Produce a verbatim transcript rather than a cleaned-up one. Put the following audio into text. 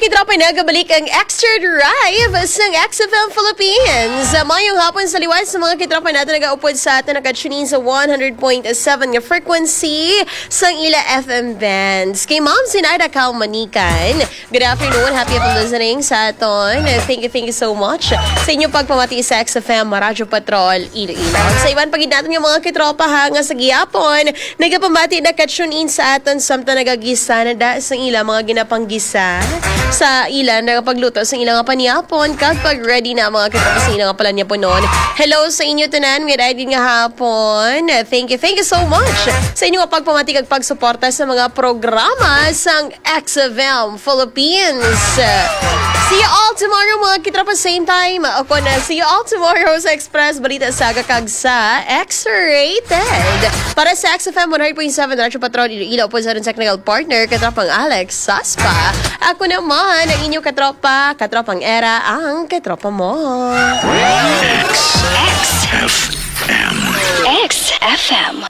kitropa, nagabalik ang Extra Drive sa X F M Philippines. Mayong hapon sa liwas sa mga kitropa natin nag-aupod sa atin, nakatunin sa one hundred point seven nga frequency sa ila F M bands. Kay Ma'am Sinaida Kalmanikan, good afternoon, happy for listening sa aton. Thank you, thank you so much sa inyong pagpamati sa X F M Radyo Patrol Iloilo. Sa iban pagid natin yung mga kitropa ha, nga sa gihapon, nagapamati na katsunin sa aton samtang nagagisa na da sa ila mga ginapanggisa sa ilan na pagluto sa ilang panyapon kapag ready na mga kitropa sa ilang palanyapon noon. Hello sa inyo tanan, may ready nga hapon. Thank you, thank you so much sa inyong pagpamati kag pagsuporta sa mga programa sang X F M Philippines. See you all tomorrow mga kitropa, same time. Ako na, see you all tomorrow sa Express Balita Saga kag sa X-Rated. Para sa X F M one hundred point seven Radyo Patrol Iloilo po sa rin technical partner, katropang Alex Saspa. Ako naman, ang inyong katropa, katropang Era, ang katropa mo. X F M. X F M.